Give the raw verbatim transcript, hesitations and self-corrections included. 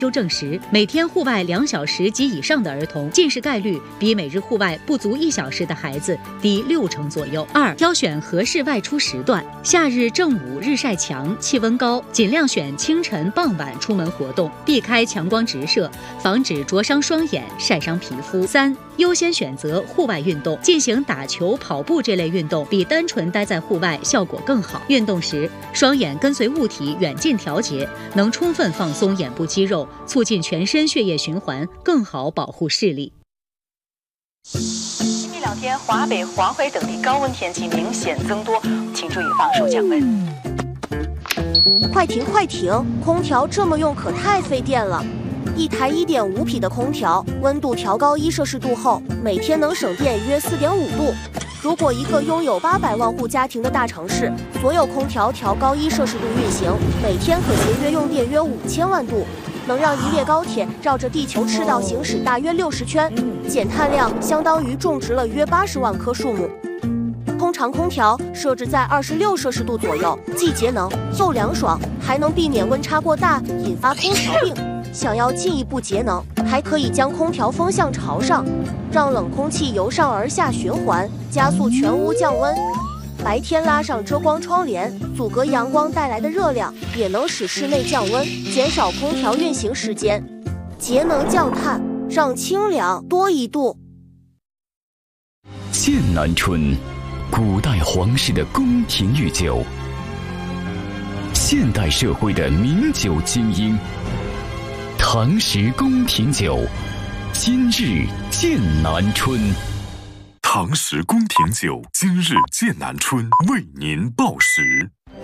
究证实，每天户外两小时及以上的儿童近视概率比每日户外不足一小时的孩子低六成左右。二、挑选合适外出时段，夏日正午日晒强，气温高，尽量选清晨、傍晚出门活动，避开强光直射，防止灼伤双眼、晒伤皮肤。三、优先选择户外运动，进行打球、跑步这类运动，比单纯待在户外效果更好。运动时，双眼跟随物体远近调节，能充分放松眼部肌肉，促进全身血液循环，更好保护视力。 今明两天，华北、黄淮等地高温天气明显增多，请注意防暑降温。 快停快停！空调这么用可太费电了。一台 一点五 匹的空调，温度调高一摄氏度后，每天能省电约 四点五度。如果一个拥有八百万户家庭的大城市，所有空调调高一摄氏度运行，每天可节约用电约五千万度，能让一列高铁绕着地球赤道行驶大约六十圈，减碳量相当于种植了约八十万棵树木。通常空调设置在二十六摄氏度左右，既节能又凉爽，还能避免温差过大引发空调病。想要进一步节能，还可以将空调风向朝上，让冷空气由上而下循环，加速全屋降温。白天拉上遮光窗帘，阻隔阳光带来的热量，也能使室内降温，减少空调运行时间，节能降碳，让清凉多一度。 剑南春，古代皇室的宫廷御酒，现代社会的名酒精英。唐时宫廷酒，今日剑南春。 唐时宫廷酒，今日剑南春为您报时。